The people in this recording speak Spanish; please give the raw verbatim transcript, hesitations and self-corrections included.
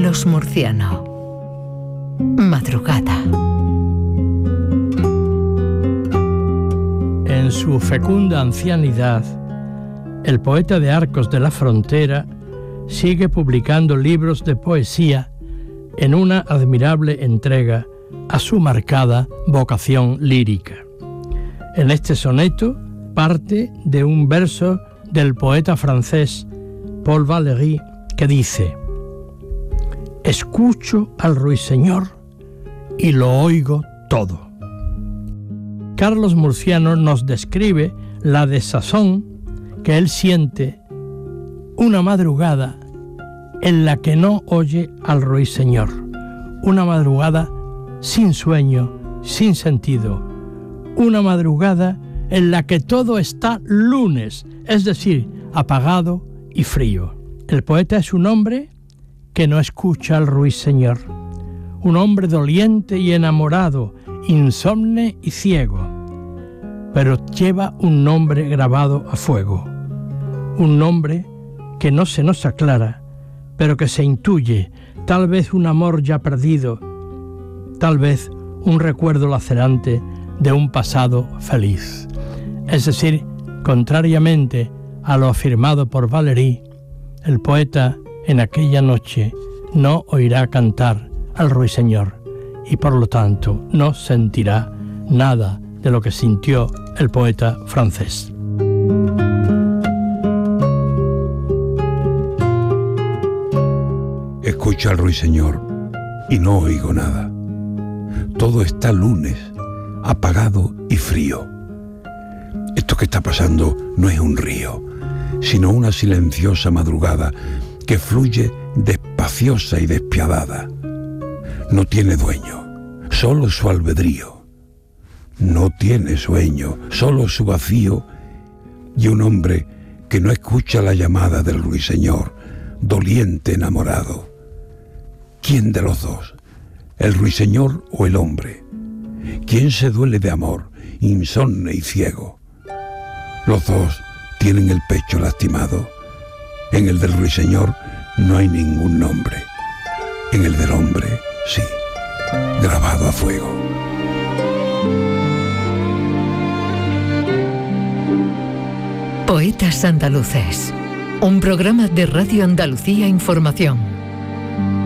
Carlos Murciano. Madrugada. En su fecunda ancianidad, el poeta de Arcos de la Frontera sigue publicando libros de poesía en una admirable entrega a su marcada vocación lírica. En este soneto parte de un verso del poeta francés Paul Valéry que dice: «Escucho al ruiseñor y lo oigo todo». Carlos Murciano nos describe la desazón que él siente una madrugada en la que no oye al ruiseñor, una madrugada sin sueño, sin sentido, una madrugada en la que todo está lunes, es decir, apagado y frío. El poeta es un hombre que no escucha al ruiseñor, un hombre doliente y enamorado, insomne y ciego, pero lleva un nombre grabado a fuego, un nombre que no se nos aclara, pero que se intuye, tal vez un amor ya perdido, tal vez un recuerdo lacerante de un pasado feliz. Es decir, contrariamente a lo afirmado por Valéry, el poeta en aquella noche no oirá cantar al ruiseñor y por lo tanto no sentirá nada de lo que sintió el poeta francés. Escucho al ruiseñor y no oigo nada. Todo está lunes, apagado y frío. Esto que está pasando no es un río, sino una silenciosa madrugada que fluye despaciosa y despiadada. No tiene dueño, solo su albedrío. No tiene sueño, solo su vacío y un hombre que no escucha la llamada del ruiseñor, doliente enamorado. ¿Quién de los dos? ¿El ruiseñor o el hombre? ¿Quién se duele de amor, insomne y ciego? Los dos tienen el pecho lastimado. En el del ruiseñor no hay ningún nombre. En el del hombre, sí, grabado a fuego. Poetas Andaluces, un programa de Radio Andalucía Información.